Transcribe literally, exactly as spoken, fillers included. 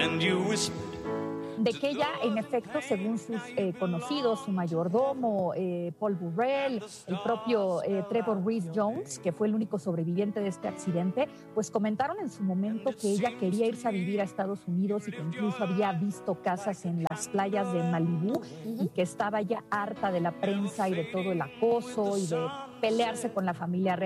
De que ella, en efecto, según sus eh, conocidos, su mayordomo, eh, Paul Burrell, el propio eh, Trevor Rees-Jones, que fue el único sobreviviente de este accidente, pues comentaron en su momento que ella quería irse a vivir a Estados Unidos y que incluso había visto casas en las playas de Malibú y que estaba ya harta de la prensa y de todo el acoso y de pelearse con la familia real.